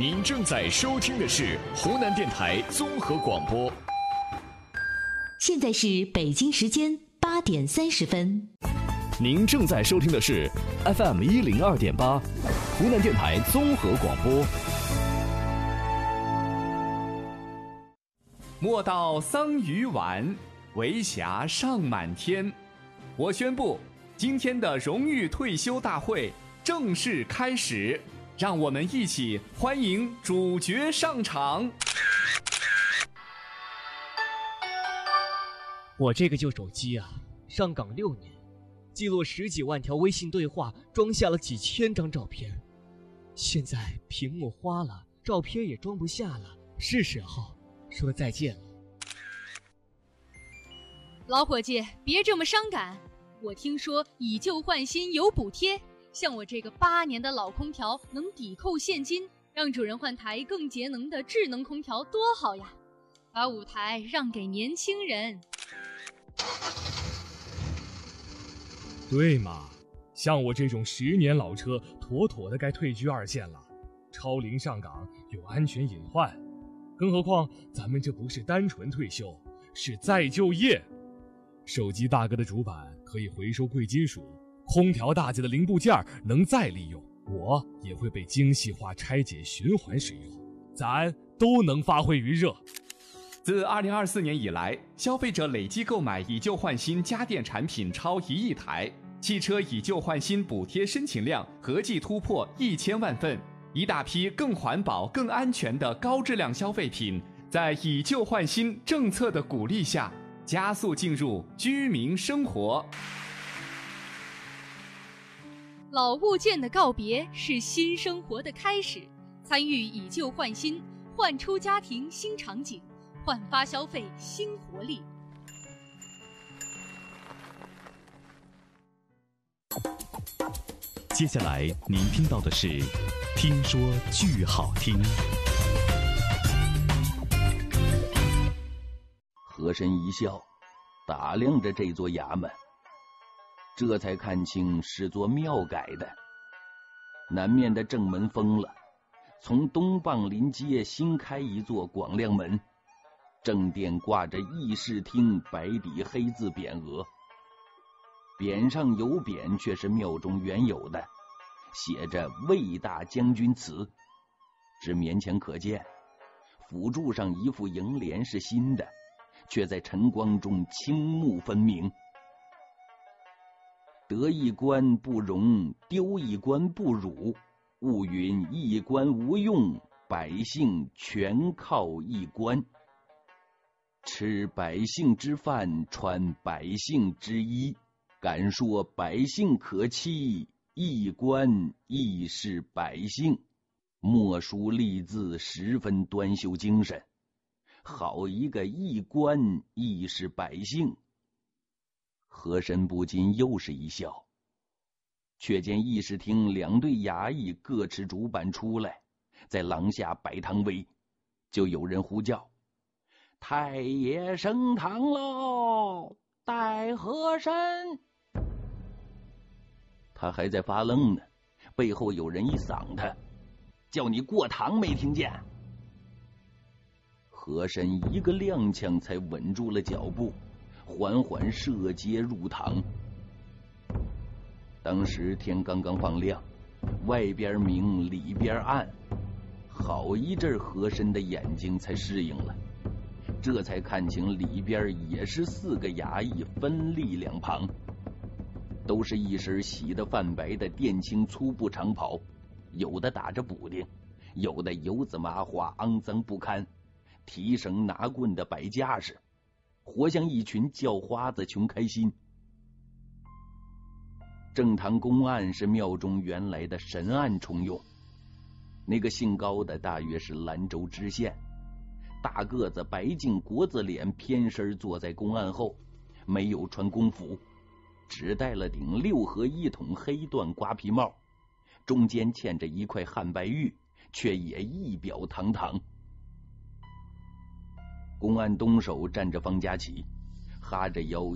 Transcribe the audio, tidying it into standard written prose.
您正在收听的是湖南电台综合广播。 现在是北京时间8点30分。 您正在收听的是 FM 102.8，湖南电台综合广播。 莫道桑榆晚，为霞尚满天。我宣布，今天的荣誉退休大会正式开始，让我们一起欢迎主角上场。 我这个旧手机啊，上岗6年，记录10几万条微信对话，装下了几千张照片。现在屏幕花了，照片也装不下了，是时候说再见了。 老伙计，别这么伤感。我听说以旧换新有补贴，像我这个8年的老空调能抵扣现金，让主人换台更节能的智能空调多好呀！把舞台让给年轻人。 对嘛，像我这种10年老车，妥妥的该退居2线了。超龄上岗有安全隐患，更何况咱们这不是单纯退休，是再就业。手机大哥的主板可以回收贵金属，空调大姐的零部件能再利用，我也会被精细化拆解循环使用，咱都能发挥余热。 自2024年以来，消费者累计购买以旧换新家电产品超1亿台，汽车以旧换新补贴申请量合计突破1000万份，一大批更环保、更安全的高质量消费品，在以旧换新政策的鼓励下，加速进入居民生活。 老物件的告别是新生活的开始，参与以旧换新，焕出家庭新场景，焕发消费新活力。 接下来您听到的是听说剧好听。 和珅一笑，打量着这座衙门，这才看清是座庙改的。南面的正门封了，从东傍临街新开一座广亮门，正殿挂着议事厅白底黑字匾额，匾上有匾却是庙中原有的，写着魏大将军祠，只勉强可见。辅柱上一副楹联是新的，却在晨光中青木分明。得一官不容，丢一官不辱，勿云一官无用，百姓全靠一官。吃百姓之饭，穿百姓之衣，敢说百姓可欺，一官亦是百姓。墨书立字十分端秀精神，好一个一官亦是百姓。和珅不禁又是一笑，却见议事厅2队衙役各持主板出来，在廊下摆堂威，就有人呼叫：太爷升堂喽，待和珅。他还在发愣呢，背后有人一搡他，叫你过堂没听见？和珅一个踉跄才稳住了脚步，缓缓涉阶入堂。当时天刚刚放亮，外边明里边暗，好一阵和珅的眼睛才适应了，这才看清里边也是4个衙役分立2旁，都是一身洗得泛白的靛青粗布长袍，有的打着补丁，有的油渍麻花肮脏不堪，提绳拿棍的摆架势，活像一群叫花子穷开心。正堂公案是庙中原来的神案重用，那个姓高的大约是兰州知县，大个子白净国字脸，偏身坐在公案后，没有穿公服，只戴了顶6合1筒黑缎瓜皮帽，中间嵌着一块汉白玉，却也仪表堂堂。公案东首站着方家琪，哈着腰